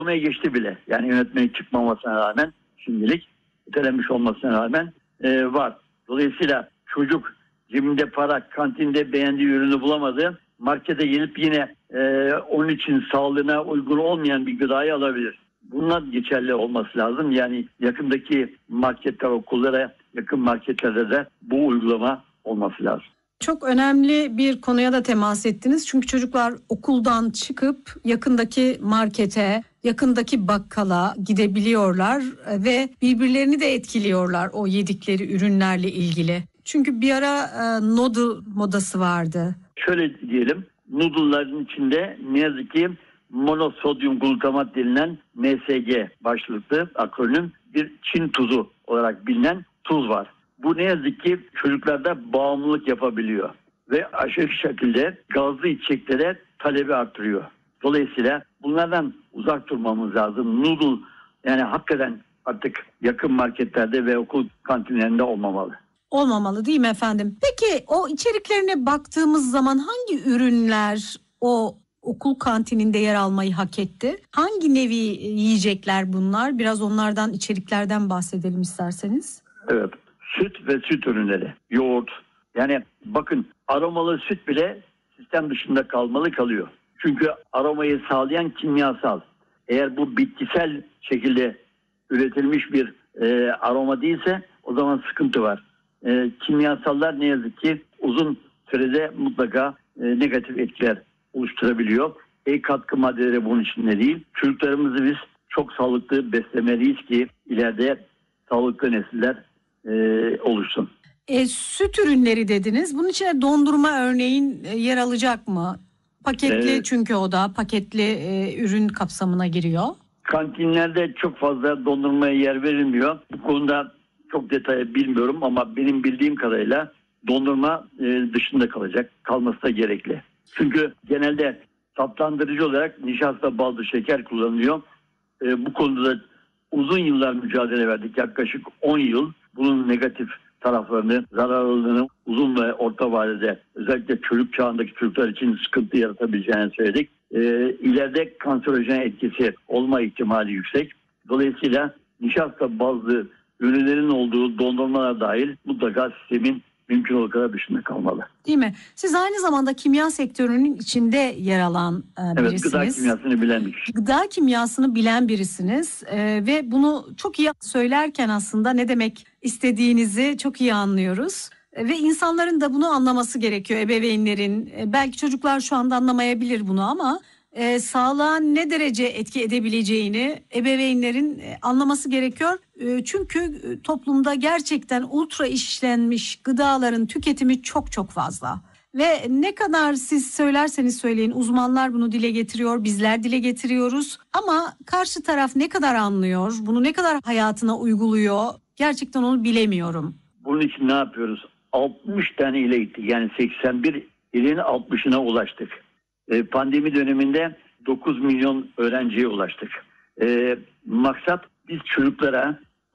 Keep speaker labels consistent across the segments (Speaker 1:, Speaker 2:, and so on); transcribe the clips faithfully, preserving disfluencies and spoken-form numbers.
Speaker 1: Konuya geçti bile. Yani yönetmenin çıkmamasına rağmen şimdilik ötelenmiş olmasına rağmen e, var. Dolayısıyla çocuk cebinde para, kantinde beğendiği ürünü bulamadı. Markete gelip yine e, onun için sağlığına uygun olmayan bir gıdayı alabilir. Bunlar geçerli olması lazım. Yani yakındaki marketler, okullara yakın marketlerde de bu uygulama olması lazım.
Speaker 2: Çok önemli bir konuya da temas ettiniz. Çünkü çocuklar okuldan çıkıp yakındaki markete, yakındaki bakkala gidebiliyorlar ve birbirlerini de etkiliyorlar o yedikleri ürünlerle ilgili. Çünkü bir ara e, noodle modası vardı.
Speaker 1: Şöyle diyelim, noodle'ların içinde ne yazık ki monosodyum glutamat denilen M S G başlıklı akronim bir Çin tuzu olarak bilinen tuz var. Bu ne yazık ki çocuklarda bağımlılık yapabiliyor ve aşırı şekilde gazlı içeceklere talebi artırıyor. Dolayısıyla bunlardan uzak durmamız lazım. Noodle yani hakikaten artık yakın marketlerde ve okul kantinlerinde olmamalı.
Speaker 2: Olmamalı değil mi efendim? Peki o içeriklerine baktığımız zaman hangi ürünler o okul kantininde yer almayı hak etti? Hangi nevi yiyecekler bunlar? Biraz onlardan, içeriklerden bahsedelim isterseniz.
Speaker 1: Evet. Süt ve süt ürünleri, yoğurt. Yani bakın aromalı süt bile sistem dışında kalmalı kalıyor. Çünkü aromayı sağlayan kimyasal. Eğer bu bitkisel şekilde üretilmiş bir e, aroma değilse o zaman sıkıntı var. E, kimyasallar ne yazık ki uzun sürede mutlaka e, negatif etkiler oluşturabiliyor. E katkı maddeleri bunun içinde değil. Çocuklarımızı biz çok sağlıklı beslemeliyiz ki ileride sağlıklı nesiller e, oluşsun.
Speaker 2: E, süt ürünleri dediniz. Bunun içine dondurma örneğin e, yer alacak mı? Paketli
Speaker 1: Evet.
Speaker 2: Çünkü o da paketli e, ürün kapsamına giriyor.
Speaker 1: Kantinlerde çok fazla dondurmaya yer verilmiyor. Bu konuda çok detaylı bilmiyorum ama benim bildiğim kadarıyla dondurma e, dışında kalacak. Kalması da gerekli. Çünkü genelde tatlandırıcı olarak nişasta, baldı, şeker kullanılıyor. E, bu konuda da uzun yıllar mücadele verdik. Yaklaşık on yıl bunun negatif taraflarını, zararlılığını uzun ve orta vadede özellikle çocuk çağındaki çocuklar için sıkıntı yaratabileceğini söyledik. E, ileride kanserojen etkisi olma ihtimali yüksek. Dolayısıyla nişasta bazlı ürünlerin olduğu dondurmalar dahil mutlaka sistemin mümkün olduğu kadar dışında kalmalı.
Speaker 2: Değil mi? Siz aynı zamanda kimya sektörünün içinde yer alan e,
Speaker 1: Evet,
Speaker 2: birisiniz.
Speaker 1: gıda kimyasını bilen bir kişi.
Speaker 2: Gıda kimyasını bilen birisiniz e, ve bunu çok iyi söylerken aslında ne demek istediğinizi çok iyi anlıyoruz. E, ve insanların da bunu anlaması gerekiyor, ebeveynlerin. E, belki çocuklar şu anda anlamayabilir bunu ama e, sağlığa ne derece etki edebileceğini ebeveynlerin e, anlaması gerekiyor. E, çünkü e, toplumda gerçekten ultra işlenmiş gıdaların tüketimi çok çok fazla. Ve ne kadar siz söylerseniz söyleyin uzmanlar bunu dile getiriyor, bizler dile getiriyoruz. Ama karşı taraf ne kadar anlıyor, bunu ne kadar hayatına uyguluyor gerçekten onu bilemiyorum.
Speaker 1: Bunun için ne yapıyoruz? altmış tane ile gittik. Yani seksen bir ilin altmışına ulaştık. E, pandemi döneminde dokuz milyon öğrenciye ulaştık. E, maksat biz çocuklara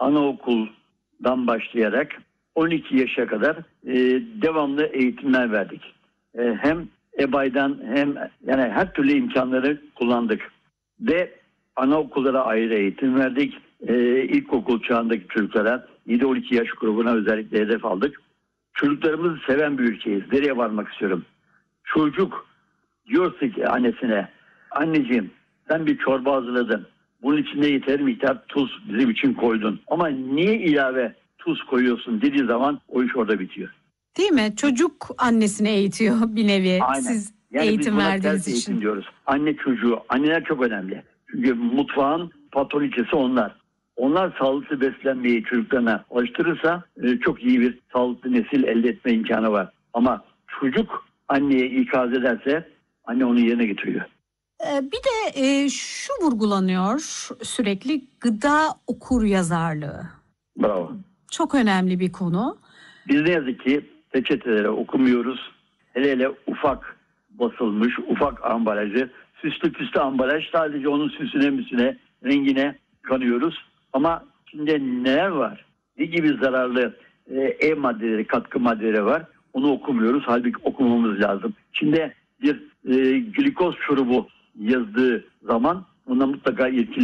Speaker 1: anaokuldan başlayarak on iki yaşa kadar e, devamlı eğitimler verdik. E, hem EBA'dan hem yani her türlü imkanları kullandık. Ve anaokullara ayrı eğitim verdik. E, ilkokul çağındaki çocuklara yedi on iki yaş grubuna özellikle hedef aldık. Çocuklarımızı seven bir ülkeyiz. Nereye varmak istiyorum? Çocuk diyorsa ki annesine, anneciğim ben bir çorba hazırladım. Bunun içinde yeteri miktar tuz bizim için koydun. Ama niye ilave tuz koyuyorsun dediği zaman o iş orada bitiyor.
Speaker 2: Değil mi? Çocuk annesini eğitiyor bir nevi.
Speaker 1: Aynen.
Speaker 2: Siz
Speaker 1: Yani
Speaker 2: eğitim
Speaker 1: biz buna
Speaker 2: verdiğiniz
Speaker 1: ters
Speaker 2: için.
Speaker 1: eğitim diyoruz. Anne çocuğu, anneler çok önemli. Çünkü mutfağın patronçesi onlar. Onlar sağlıklı beslenmeyi çocuklarına alıştırırsa e, çok iyi bir sağlıklı nesil elde etme imkanı var. Ama çocuk anneye ikaz ederse anne onu yerine getiriyor.
Speaker 2: Ee, Bir de e, şu vurgulanıyor sürekli gıda okur yazarlığı.
Speaker 1: Bravo.
Speaker 2: Çok önemli bir konu.
Speaker 1: Biz ne yazık ki reçeteleri okumuyoruz. Hele hele ufak basılmış, ufak ambalajı, süslü püslü ambalaj sadece onun süsüne müsüne, rengine kanıyoruz. Ama içinde neler var? Ne gibi zararlı e, E maddeleri, katkı maddeleri var? Onu okumuyoruz. Halbuki okumamız lazım. İçinde bir e, glikoz şurubu yazdığı zaman ona mutlaka ilgili